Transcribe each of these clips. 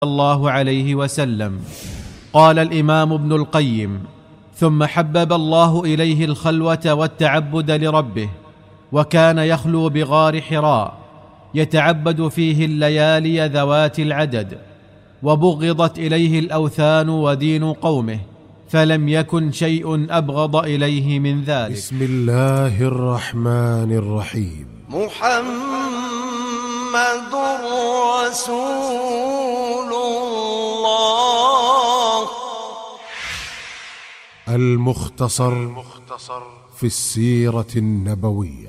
الله عليه وسلم. قال الإمام ابن القيم: ثم حبب الله إليه الخلوة والتعبد لربه، وكان يخلو بغار حراء يتعبد فيه الليالي ذوات العدد، وبغضت إليه الأوثان ودين قومه، فلم يكن شيء أبغض إليه من ذلك. بسم الله الرحمن الرحيم. محمد رسول الله. المختصر في السيرة النبوية.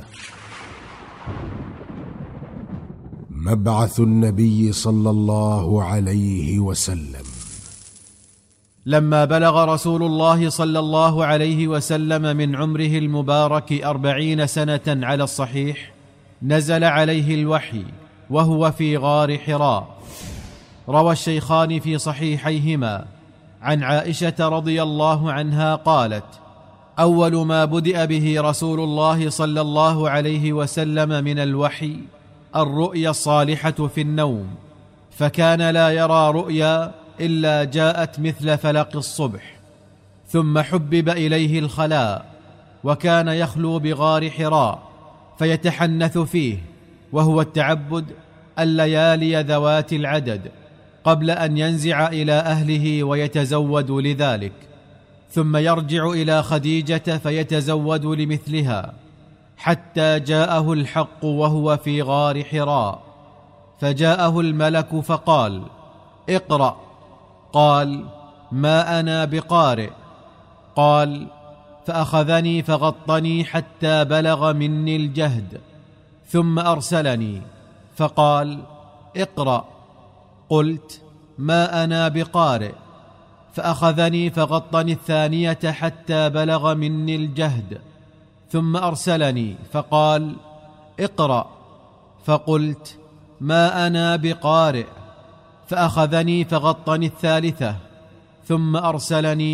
مبعث النبي صلى الله عليه وسلم. لما بلغ رسول الله صلى الله عليه وسلم من عمره المبارك 40 سنة على الصحيح، نزل عليه الوحي وهو في غار حراء. روى الشيخان في صحيحيهما عن عائشة رضي الله عنها قالت: أول ما بدأ به رسول الله صلى الله عليه وسلم من الوحي الرؤيا الصالحة في النوم، فكان لا يرى رؤيا إلا جاءت مثل فلق الصبح. ثم حبب إليه الخلاء، وكان يخلو بغار حراء فيتحنث فيه، وهو التعبد الليالي ذوات العدد، قبل أن ينزع إلى أهله ويتزود لذلك، ثم يرجع إلى خديجة فيتزود لمثلها، حتى جاءه الحق وهو في غار حراء، فجاءه الملك فقال: اقرأ. قال: ما أنا بقارئ. قال: فأخذني فغطني حتى بلغ مني الجهد، ثم أرسلني فقال: اقرأ. قلت: ما أنا بقارئ. فأخذني فغطني الثانية حتى بلغ مني الجهد، ثم أرسلني فقال: اقرأ. فقلت: ما أنا بقارئ. فأخذني فغطني الثالثة، ثم أرسلني